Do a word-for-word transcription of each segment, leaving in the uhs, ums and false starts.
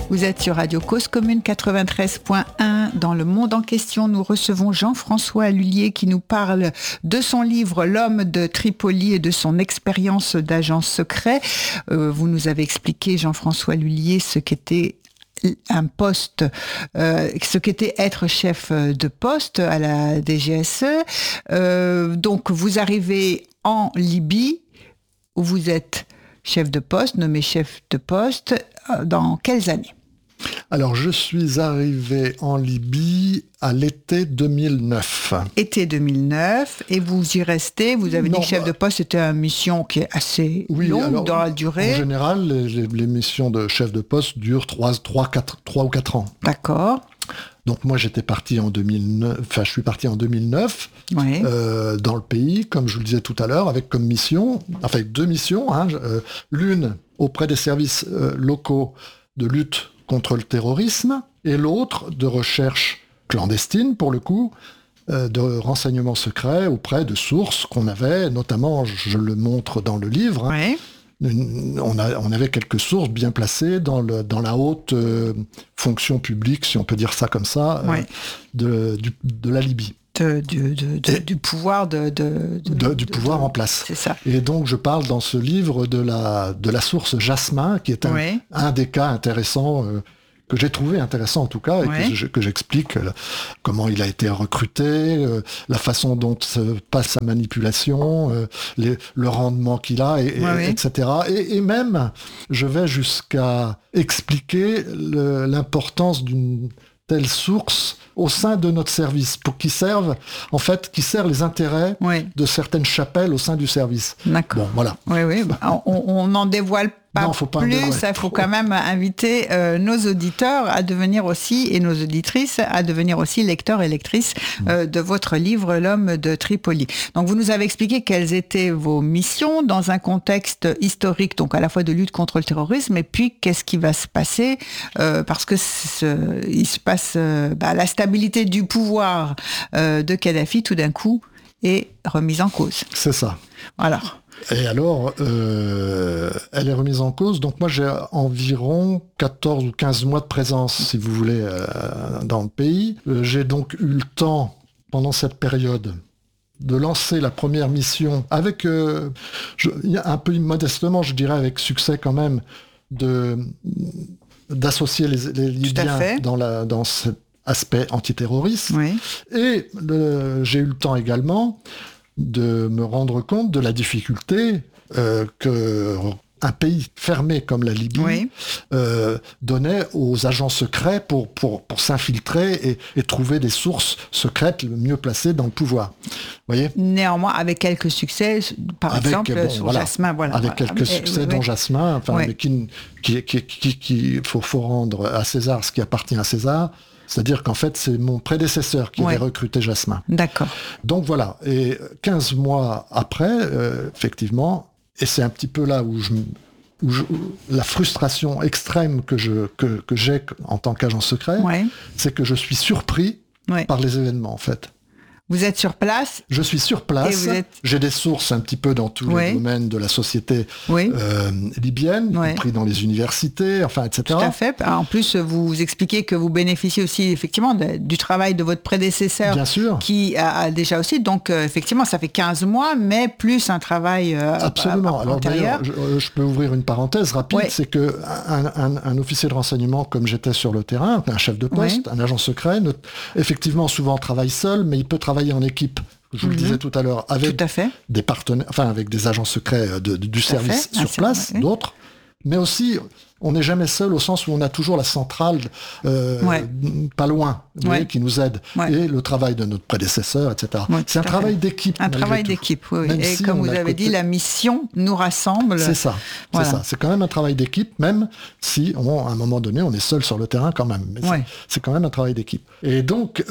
Vous êtes sur Radio Cause Commune quatre-vingt-treize point un. Dans le monde en question, nous recevons Jean-François Lullier qui nous parle de son livre L'homme de Tripoli et de son expérience d'agent secret. Euh, vous nous avez expliqué, Jean-François Lullier, ce qu'était un poste, euh, ce qu'était être chef de poste à la D G S E. Euh, donc vous arrivez en Libye où vous êtes chef de poste, nommé chef de poste, dans quelles années ? Alors, je suis arrivé en Libye à l'été deux mille neuf. Été deux mille neuf, et vous y restez. Vous avez non, dit que chef de poste, c'était une mission qui est assez oui, longue alors, dans la durée. En général, les, les missions de chef de poste durent trois ou quatre ans. D'accord. Donc moi, j'étais parti en deux mille neuf, enfin, je suis parti en deux mille neuf oui. euh, dans le pays, comme je vous le disais tout à l'heure, avec comme mission, enfin deux missions, hein, euh, l'une auprès des services euh, locaux de lutte contre le terrorisme, et l'autre de recherche clandestine, pour le coup, euh, de renseignements secrets auprès de sources qu'on avait, notamment, je le montre dans le livre, hein, oui. une, on, a, on avait quelques sources bien placées dans, le, dans la haute euh, fonction publique, si on peut dire ça comme ça, oui. euh, de, du, de la Libye. De, de, de, de, du pouvoir de, de, de, de du de, pouvoir de, en place. C'est ça. Et donc je parle dans ce livre de la de la source Jasmin, qui est un, oui. un des cas intéressants euh, que j'ai trouvé intéressant en tout cas, et oui. que, je, que j'explique euh, comment il a été recruté, euh, la façon dont se passe sa manipulation, euh, les, le rendement qu'il a, et, oui, et, et cetera. Et, et même, je vais jusqu'à expliquer le, l'importance d'une telle source au sein de notre service, pour qu'ils servent, en fait, qui sert les intérêts oui. de certaines chapelles au sein du service. D'accord. Bon, voilà. Oui, oui. Bah, on n'en dévoile pas non, faut pas plus. Il faut quand même inviter euh, nos auditeurs à devenir aussi, et nos auditrices, à devenir aussi lecteurs et lectrices euh, de votre livre L'homme de Tripoli. Donc, vous nous avez expliqué quelles étaient vos missions dans un contexte historique, donc à la fois de lutte contre le terrorisme, et puis qu'est-ce qui va se passer, euh, parce que ce, il se passe euh, bah, la stabilité du pouvoir euh, de Kadhafi, tout d'un coup, est remise en cause. C'est ça. Voilà. Et alors, euh, elle est remise en cause. Donc moi, j'ai environ quatorze ou quinze mois de présence, si vous voulez, euh, dans le pays. Euh, j'ai donc eu le temps, pendant cette période, de lancer la première mission avec, euh, je, un peu modestement, je dirais, avec succès quand même, de, d'associer les, les Libyens dans, la, dans cet aspect antiterroriste. Oui. Et le, j'ai eu le temps également de me rendre compte de la difficulté euh, qu'un pays fermé comme la Libye oui. euh, donnait aux agents secrets pour, pour, pour s'infiltrer et, et trouver des sources secrètes le mieux placées dans le pouvoir. Vous voyez ? Néanmoins, avec quelques succès, par avec, exemple, bon, sur voilà, Jasmin. Voilà, avec voilà. quelques succès, oui, dont oui. Jasmin, enfin, oui. mais qui, qui, qui, qui, qui faut, faut rendre à César ce qui appartient à César. C'est-à-dire qu'en fait, c'est mon prédécesseur qui ouais. avait recruté Jasmin. D'accord. Donc voilà. Et quinze mois après, euh, effectivement, et c'est un petit peu là où, je, où je, la frustration extrême que, je, que, que j'ai en tant qu'agent secret, ouais. c'est que je suis surpris ouais. par les événements, en fait. Vous êtes sur place ? Je suis sur place. Êtes... J'ai des sources un petit peu dans tous oui. les domaines de la société oui. euh, libyenne, oui. y compris dans les universités, enfin, et cetera. Tout à fait. En plus, vous expliquez que vous bénéficiez aussi effectivement de, du travail de votre prédécesseur, bien sûr, qui a, a déjà aussi. Donc, euh, effectivement, ça fait quinze mois, mais plus un travail euh, absolument. À, à, Alors antérieur. d'ailleurs, je, je peux ouvrir une parenthèse rapide, oui. c'est que un, un, un officier de renseignement, comme j'étais sur le terrain, un chef de poste, oui. un agent secret, ne, effectivement, souvent travaille seul, mais il peut travailler en équipe. Je vous mm-hmm. le disais tout à l'heure, avec tout à fait. des partenaires, enfin avec des agents secrets de, de, du tout service sur ah, place, oui. d'autres, mais aussi on n'est jamais seul au sens où on a toujours la centrale euh, ouais. pas loin, ouais. voyez, qui nous aide, ouais. et le travail de notre prédécesseur, et cetera. Ouais, c'est un travail fait. d'équipe. Un travail tout. d'équipe, oui. Et si comme vous avez côté... dit, la mission nous rassemble. C'est ça, voilà. c'est ça. C'est quand même un travail d'équipe, même si, on, à un moment donné, on est seul sur le terrain quand même. Mais c'est, c'est quand même un travail d'équipe. Et donc,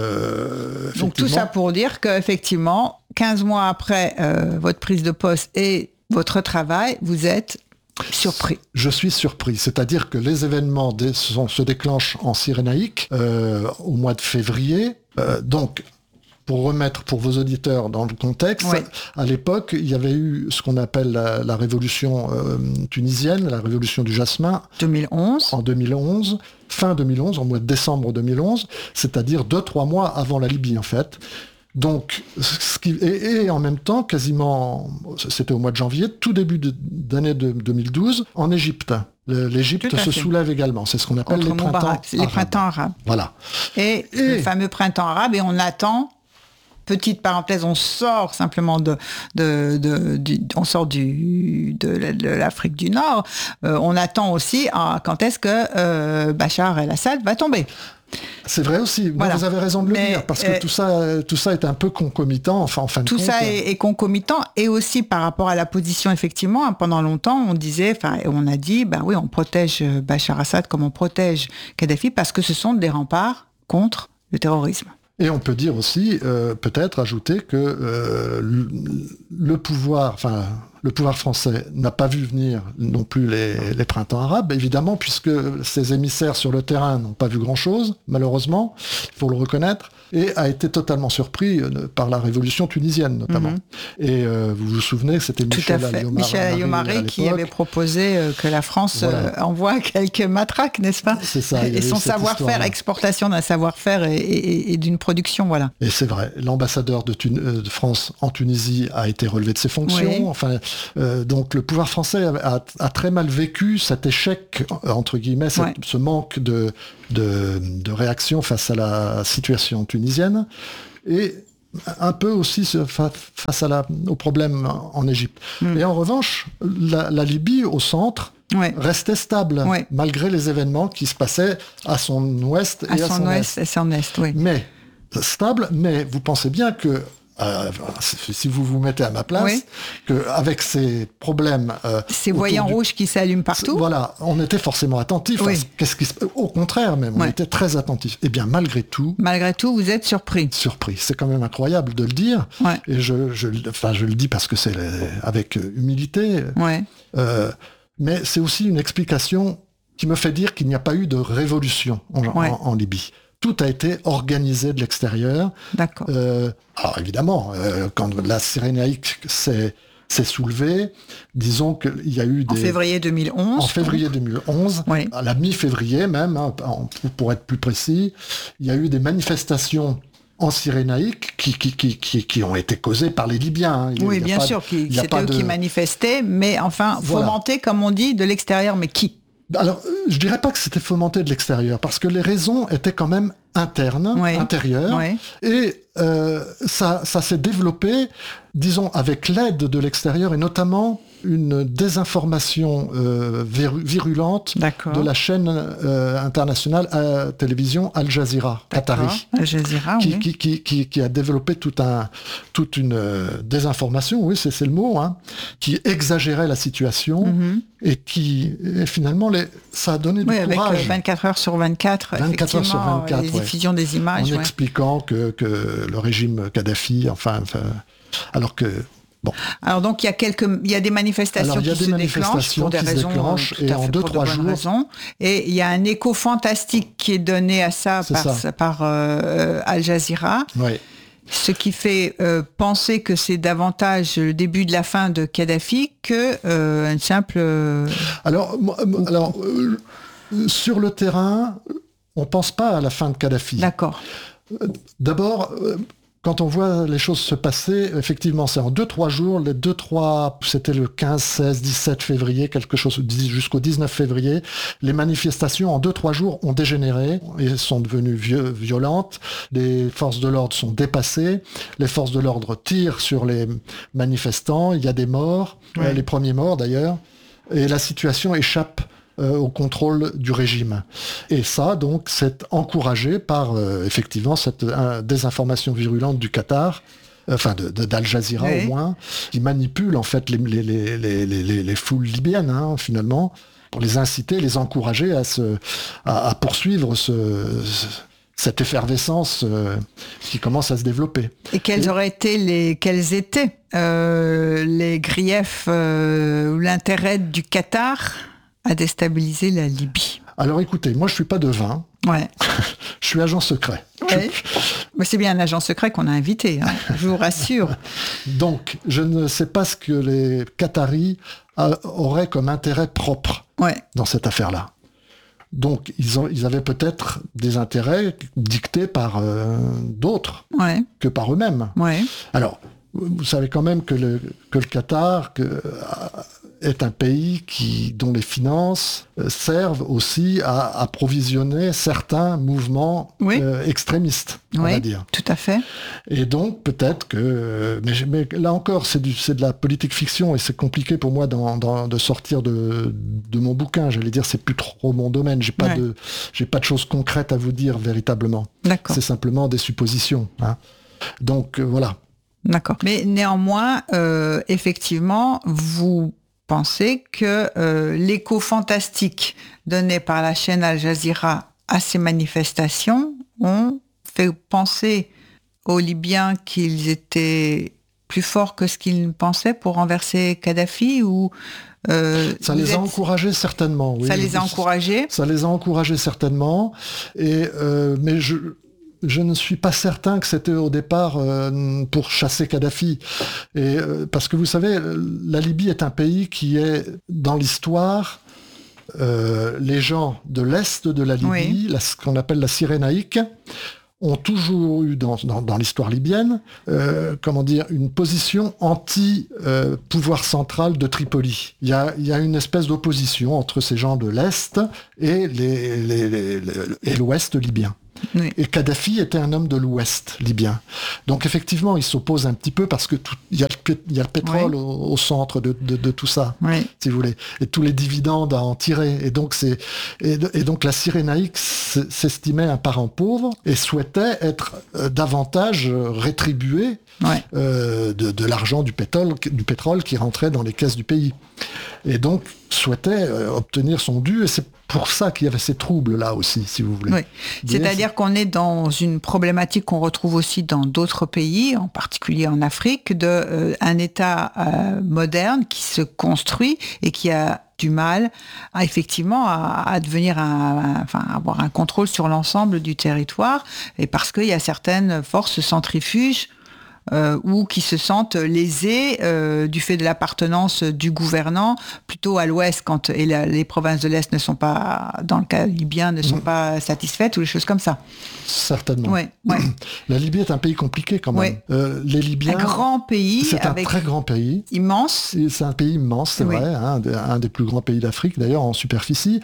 euh, donc tout ça pour dire qu'effectivement, quinze mois après euh, votre prise de poste et votre travail, vous êtes surpris. Je suis surpris. C'est-à-dire que les événements des, sont, se déclenchent en Cyrénaïque euh, au mois de février. Euh, donc, pour remettre pour vos auditeurs dans le contexte, oui. à l'époque, il y avait eu ce qu'on appelle la, la révolution euh, tunisienne, la révolution du jasmin. deux mille onze. En deux mille onze, fin deux mille onze, en mois de décembre deux mille onze, c'est-à-dire deux, trois mois avant la Libye, en fait. Donc, ce qui, et, et en même temps, quasiment, c'était au mois de janvier, tout début de, d'année de deux mille douze, en Égypte. L'Égypte se fait. soulève également. C'est ce qu'on appelle les printemps, arabes. les printemps arabes. Voilà. Et, et le fameux printemps arabe, et on attend, petite parenthèse, on sort simplement de, de, de, du, on sort du, de, de l'Afrique du Nord, euh, on attend aussi ah, quand est-ce que euh, Bachar el-Assad va tomber. C'est vrai aussi. Voilà. Vous avez raison de le Mais, dire parce que euh, tout ça, tout ça est un peu concomitant. Enfin, en fin de tout compte, ça est, est concomitant et aussi par rapport à la position. Effectivement, hein, pendant longtemps, on disait, enfin, on a dit, ben oui, on protège Bachar Assad comme on protège Kadhafi parce que ce sont des remparts contre le terrorisme. Et on peut dire aussi, euh, peut-être ajouter que euh, le, le pouvoir, enfin. Le pouvoir français n'a pas vu venir non plus les, les printemps arabes, évidemment, puisque ses émissaires sur le terrain n'ont pas vu grand-chose, malheureusement, il faut le reconnaître, et a été totalement surpris par la révolution tunisienne, notamment. Mm-hmm. Et euh, vous vous souvenez, c'était Michel Ayoumari qui avait proposé euh, que la France voilà. euh, envoie quelques matraques, n'est-ce pas ? C'est ça. Et son savoir-faire, exportation d'un savoir-faire et, et, et d'une production, voilà. Et c'est vrai, l'ambassadeur de, Tun- de France en Tunisie a été relevé de ses fonctions, oui. enfin... Euh, donc le pouvoir français a, a, a très mal vécu cet échec, entre guillemets, cette, ouais. ce manque de, de, de réaction face à la situation tunisienne, et un peu aussi face à la, au problème en Égypte. Mm. Et en revanche, la, la Libye, au centre, ouais. restait stable, ouais. malgré les événements qui se passaient à son ouest et à, à son, son ouest est. Et son est, oui. Mais, stable, mais vous pensez bien que Euh, si vous vous mettez à ma place, oui. qu'avec ces problèmes... Euh, ces voyants du... rouges qui s'allument partout. Voilà, on était forcément attentifs. Oui. Qu'est-ce qui se... Au contraire même, on ouais. était très attentifs. Eh bien, malgré tout... Malgré tout, vous êtes surpris. Surpris. C'est quand même incroyable de le dire. Ouais. Et je, je, enfin, je le dis parce que c'est avec humilité. Ouais. Euh, mais c'est aussi une explication qui me fait dire qu'il n'y a pas eu de révolution en, ouais. en, en Libye. Tout a été organisé de l'extérieur. D'accord. Euh, alors évidemment, euh, quand la Cyrénaïque s'est, s'est soulevée, disons qu'il y a eu des... En février deux mille onze. En février deux mille onze, oui. à la mi-février même, hein, pour être plus précis, il y a eu des manifestations en Cyrénaïque qui, qui, qui, qui, qui ont été causées par les Libyens. Hein. Il, oui, il bien pas, sûr, qui, c'était eux de... qui manifestaient, mais enfin, fomentés, voilà. comme on dit, de l'extérieur, mais qui ? Alors, je dirais pas que c'était fomenté de l'extérieur, parce que les raisons étaient quand même internes, oui. intérieures, oui. et euh, ça, ça s'est développé, disons, avec l'aide de l'extérieur, et notamment une désinformation euh, viru- virulente D'accord. de la chaîne euh, internationale à télévision Al Jazeera, qatari, Al Jazeera, qui, oui. qui, qui, qui, qui a développé tout un, toute une euh, désinformation, oui, c'est, c'est le mot, hein, qui exagérait la situation, mm-hmm. et qui, et finalement, les, ça a donné du oui, courage. Avec vingt-quatre heures sur vingt-quatre, vingt-quatre heures sur vingt-quatre, les ouais. diffusions des images. En ouais. expliquant que, que le régime Kadhafi, enfin, enfin alors que... Bon. Alors donc il y a quelques, il y a des manifestations Alors, qui se déclenchent pour des raisons, tout et à en fait deux pour trois de bonnes jours, raisons. Et il y a un écho fantastique qui est donné à ça C'est par, ça. par euh, Al Jazeera. Oui. Ce qui fait euh, penser que c'est davantage le début de la fin de Kadhafi que euh, un simple. Euh... Alors, alors euh, sur le terrain, on pense pas à la fin de Kadhafi. D'accord. D'abord. Euh, Quand on voit les choses se passer, effectivement, c'est en deux trois jours, les deux trois, c'était le quinze, seize, dix-sept février, quelque chose jusqu'au dix-neuf février, les manifestations en deux trois jours ont dégénéré et sont devenues vieux, violentes. Les forces de l'ordre sont dépassées, les forces de l'ordre tirent sur les manifestants, il y a des morts, oui. euh, les premiers morts d'ailleurs, et la situation échappe Euh, au contrôle du régime. Et ça, donc, c'est encouragé par, euh, effectivement, cette euh, désinformation virulente du Qatar, euh, enfin, de, de, d'Al Jazeera oui. au moins, qui manipule, en fait, les, les, les, les, les, les foules libyennes, hein, finalement, pour les inciter, les encourager à, se, à, à poursuivre ce... ce cette effervescence euh, qui commence à se développer. Et quels Et... auraient été les, quels étaient euh, les griefs euh, ou l'intérêt du Qatar à déstabiliser la Libye? Alors écoutez, moi je suis pas devin. Ouais. Je suis agent secret. Oui. Mais c'est bien un agent secret qu'on a invité, hein, je vous rassure. Donc, je ne sais pas ce que les Qataris a, auraient comme intérêt propre ouais. dans cette affaire-là. Donc, ils, ont, ils avaient peut-être des intérêts dictés par euh, d'autres ouais. que par eux-mêmes. Ouais. Alors, vous savez quand même que le, que le Qatar que, euh, est un pays qui, dont les finances euh, servent aussi à approvisionner certains mouvements oui. euh, extrémistes, on oui, va dire. Tout à fait. Et donc, peut-être que... Mais, mais là encore, c'est, du, c'est de la politique fiction et c'est compliqué pour moi d'en, d'en, de sortir de, de mon bouquin. J'allais dire, c'est plus trop mon domaine. J'ai pas, ouais. de, j'ai pas de choses concrètes à vous dire véritablement. D'accord. C'est simplement des suppositions. Hein. Donc, euh, voilà. D'accord. Mais néanmoins, euh, effectivement, vous pensez que euh, l'écho fantastique donné par la chaîne Al Jazeera à ces manifestations ont fait penser aux Libyens qu'ils étaient plus forts que ce qu'ils pensaient pour renverser Kadhafi ou euh, ça les êtes... a encouragés certainement. Oui. Ça les a encouragés. Ça les a encouragés certainement. Et euh, mais je Je ne suis pas certain que c'était au départ euh, pour chasser Kadhafi. Et, euh, parce que vous savez, la Libye est un pays qui est, dans l'histoire, euh, les gens de l'Est de la Libye, oui. la, ce qu'on appelle la Cyrénaïque, ont toujours eu dans, dans, dans l'histoire libyenne, euh, comment dire, une position anti-pouvoir euh, central de Tripoli. Il y a, il y a une espèce d'opposition entre ces gens de l'Est et, les, les, les, les, et l'Ouest libyen. Oui. Et Kadhafi était un homme de l'Ouest libyen. Donc effectivement, il s'oppose un petit peu parce que tout, il y a le, il y a le pétrole oui. au, au centre de, de, de tout ça, oui. si vous voulez, et tous les dividendes à en tirer. Et donc c'est et, et donc la Cyrénaïque s'estimait un parent pauvre et souhaitait être euh, davantage rétribuée ouais. euh, de, de l'argent du pétrole, du pétrole qui rentrait dans les caisses du pays. Et donc souhaitait euh, obtenir son dû. Et c'est pour ça qu'il y avait ces troubles-là aussi, si vous voulez. Oui. C'est-à-dire qu'on est dans une problématique qu'on retrouve aussi dans d'autres pays, en particulier en Afrique, de euh, un État euh, moderne qui se construit et qui a du mal à, effectivement à, à devenir un, un, enfin, avoir un contrôle sur l'ensemble du territoire, et parce qu'il y a certaines forces centrifuges Euh, ou qui se sentent lésés euh, du fait de l'appartenance du gouvernant plutôt à l'ouest quand et la, les provinces de l'est ne sont pas, dans le cas libyen, ne sont mmh. pas satisfaites ou des choses comme ça. Certainement. Ouais, ouais. La Libye est un pays compliqué quand même. Ouais. Euh, les Libyens. Un grand pays. C'est un très grand pays. Immense. C'est un pays immense, c'est oui. vrai, hein, un des plus grands pays d'Afrique d'ailleurs en superficie.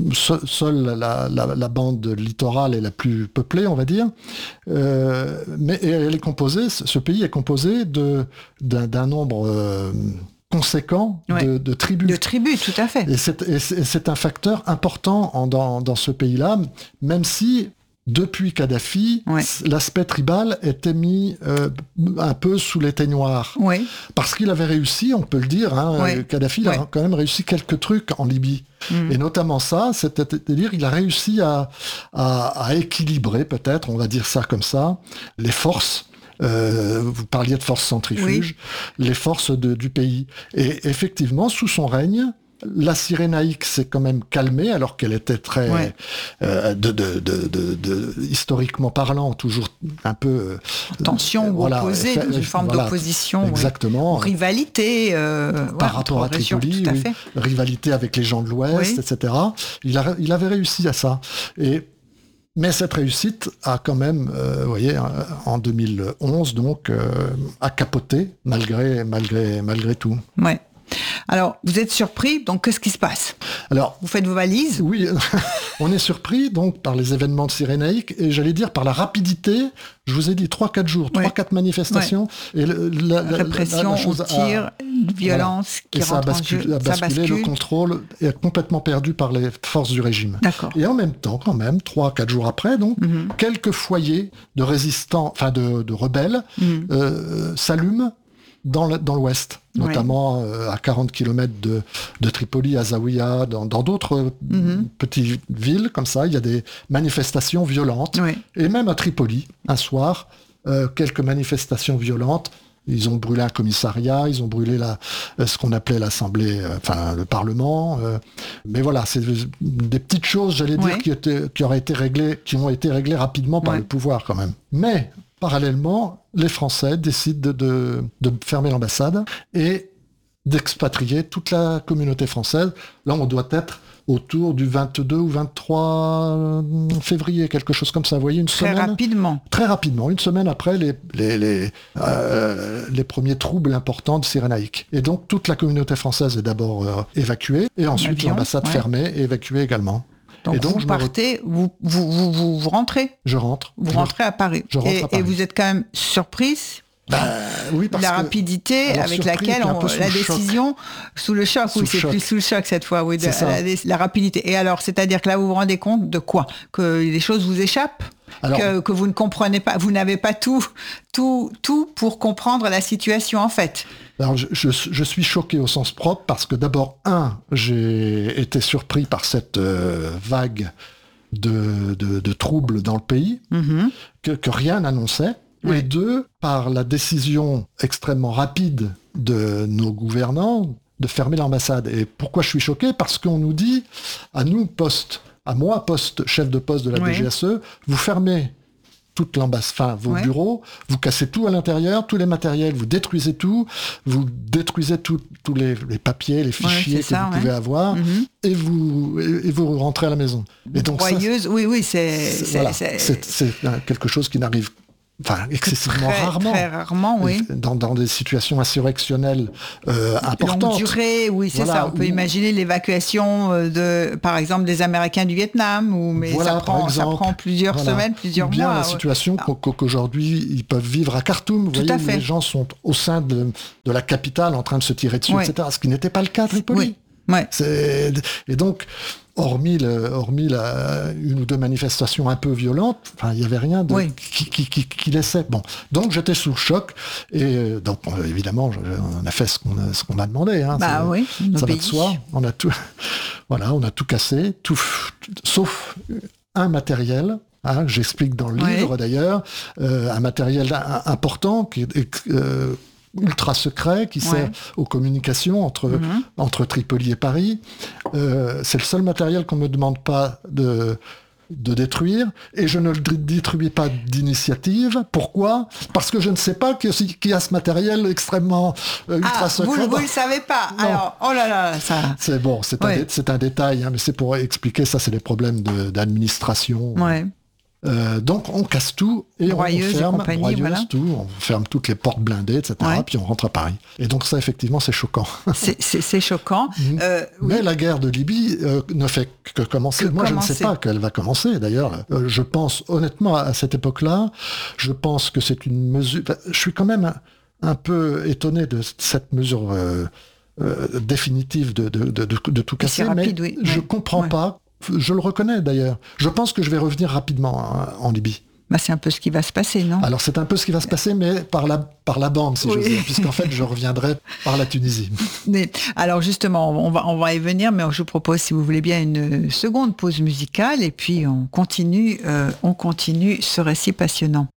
Seule la, la, la bande littorale est la plus peuplée, on va dire. Euh, mais elle est composée, ce pays est composé de, d'un, d'un nombre euh, conséquent ouais. de, de tribus. De tribus, tout à fait. Et c'est, et c'est, et c'est un facteur important en, dans, dans ce pays-là, même si depuis Kadhafi, ouais. l'aspect tribal était mis euh, un peu sous l'éteignoir. Ouais. Parce qu'il avait réussi, on peut le dire, hein, ouais. Kadhafi ouais. a quand même réussi quelques trucs en Libye. Mmh. Et notamment ça, c'est-à-dire qu'il a réussi à, à, à équilibrer, peut-être, on va dire ça comme ça, les forces. Euh, vous parliez de forces centrifuges, oui. les forces de, du pays. Et effectivement, sous son règne, la Cyrénaïque s'est quand même calmée, alors qu'elle était très, ouais. euh, de, de, de, de, de, historiquement parlant, toujours un peu... Euh, tension ou voilà, opposée, dans une forme voilà, d'opposition. Exactement. Oui. Rivalité. Euh, par ouais, rapport à Tripoli, oui. rivalité avec les gens de l'Ouest, oui. et cetera. Il, a, il avait réussi à ça. Et Mais cette réussite a quand même, euh, vous voyez, en deux mille onze, donc, euh, a capoté, malgré, malgré, malgré tout. Ouais. Alors, vous êtes surpris, donc qu'est-ce qui se passe ? Alors, vous faites vos valises ? Oui, on est surpris donc par les événements de Cyrénaïque et j'allais dire par la rapidité. Je vous ai dit trois quatre jours, trois quatre ouais. manifestations. Ouais. Et le, la, la, répression, la, la chose tir, a, violence voilà. qui et rentre ça a basculé, en jeu. A basculé, ça bascule. Le contrôle est complètement perdu par les forces du régime. D'accord. Et en même temps, quand même, trois quatre jours après, donc, mm-hmm. quelques foyers de résistants, enfin de, de rebelles, mm-hmm. euh, s'allument dans, le, dans l'ouest, notamment ouais. euh, à quarante kilomètres de, de Tripoli, à Zawiya, dans, dans d'autres mm-hmm. petites villes comme ça, il y a des manifestations violentes. Ouais. Et même à Tripoli, un soir, euh, quelques manifestations violentes Ils ont brûlé un commissariat, ils ont brûlé la, ce qu'on appelait l'Assemblée, euh, enfin le Parlement. Euh, mais voilà, c'est des petites choses, j'allais dire, ouais. qui, étaient, qui auraient été réglées, qui ont été réglées rapidement par ouais. le pouvoir quand même. Mais parallèlement, les Français décident de, de, de fermer l'ambassade et d'expatrier toute la communauté française. Là, on doit être autour du vingt-deux ou vingt-trois février, quelque chose comme ça. Vous voyez, une très semaine... Très rapidement. Très rapidement, une semaine après les, les, les, euh, les premiers troubles importants de Cyrénaïque. Et donc, toute la communauté française est d'abord euh, évacuée, et ensuite avion, l'ambassade ouais. fermée et évacuée également. Donc, et donc vous partez, re... vous, vous, vous, vous, vous rentrez Je rentre. Vous je rentrez à Paris. Je rentre et, à Paris. Et vous êtes quand même surprise Ben, oui, parce la que, rapidité alors, avec surpris, laquelle on, la décision choc. sous le choc, sous oui, c'est choc. plus sous le choc cette fois, oui, de, la, la rapidité. Et alors, c'est-à-dire que là, vous vous rendez compte de quoi ? Que les choses vous échappent ? Alors, que, que vous ne comprenez pas, vous n'avez pas tout, tout, tout pour comprendre la situation en fait. Alors, je, je, je suis choqué au sens propre parce que d'abord, un, j'ai été surpris par cette euh, vague de, de, de troubles dans le pays mm-hmm. que, que rien n'annonçait. Et deux, par la décision extrêmement rapide de nos gouvernants de fermer l'ambassade. Et pourquoi je suis choqué ? Parce qu'on nous dit, à nous, poste, à moi, poste, chef de poste de la oui. D G S E, vous fermez toute l'ambassade, enfin vos oui. bureaux, vous cassez tout à l'intérieur, tous les matériels, vous détruisez tout, vous détruisez tous les, les papiers, les fichiers ouais, que ça, vous ouais. pouvez avoir, mm-hmm. et, vous, et, et vous rentrez à la maison. Et donc Broyeuse, ça, oui, oui, c'est... C'est, c'est, voilà, c'est... c'est, c'est quelque chose qui n'arrive Enfin, excessivement très, rarement. Très rarement, oui. Dans, dans des situations insurrectionnelles euh, importantes. Longue durée, oui, c'est voilà, ça. On peut où... imaginer l'évacuation de, par exemple, des Américains du Vietnam, où, mais voilà, ça, prend, exemple, ça prend plusieurs voilà. semaines, plusieurs Bien mois. Bien la situation ah. qu'aujourd'hui, ils peuvent vivre à Khartoum. Vous Tout voyez, à où fait. les gens sont au sein de, de la capitale en train de se tirer dessus, oui. et cetera. Ce qui n'était pas le cas à Tripoli. Oui. Ouais. C'est... Et donc, hormis, le, hormis la, une ou deux manifestations un peu violentes, enfin, il n'y avait rien de, oui. qui, qui, qui, qui laissait. Bon, donc j'étais sous le choc, et donc évidemment, on a fait ce qu'on a, ce qu'on a demandé. Hein, bah oui, ça pays. va de soi. On a tout, voilà, on a tout cassé, tout, sauf un matériel. Hein, j'explique dans le oui. livre d'ailleurs, euh, un matériel important qui est euh, ultra secret qui ouais. sert aux communications entre, mmh. entre Tripoli et Paris. Euh, c'est le seul matériel qu'on ne me demande pas de, de détruire, et je ne le détruis pas d'initiative. Pourquoi ? Parce que je ne sais pas qu'il y a ce matériel extrêmement euh, ultra ah, secret. Vous ne le savez pas. Non. Alors, oh là là, ça... C'est bon, c'est, ouais. un, c'est un détail, hein, mais c'est pour expliquer, ça c'est des problèmes de, d'administration. Ouais. Euh, donc on casse tout et Broyeuse on ferme, et compagnie, broyeuse, voilà. tout, on ferme toutes les portes blindées, et cetera. Ouais. Puis on rentre à Paris. Et donc ça, effectivement, c'est choquant. C'est, c'est, c'est choquant. Euh, Mais oui. la guerre de Libye euh, ne fait que commencer. Que Moi, commencer. je ne sais pas qu'elle va commencer. D'ailleurs, euh, je pense honnêtement à cette époque-là, je pense que c'est une mesure. Enfin, je suis quand même un, un peu étonné de cette mesure euh, euh, définitive de, de, de, de, de tout casser. Rapide, mais oui. je ouais. comprends ouais. pas. Je le reconnais d'ailleurs. Je pense que je vais revenir rapidement hein, en Libye. Bah, c'est un peu ce qui va se passer, non ? Alors c'est un peu ce qui va se passer, mais par la, par la bande, si oui. j'ose dire, puisqu'en fait je reviendrai par la Tunisie. Mais, alors justement, on va, on va y venir, mais je vous propose, si vous voulez bien, une seconde pause musicale, et puis on continue, euh, on continue ce récit passionnant.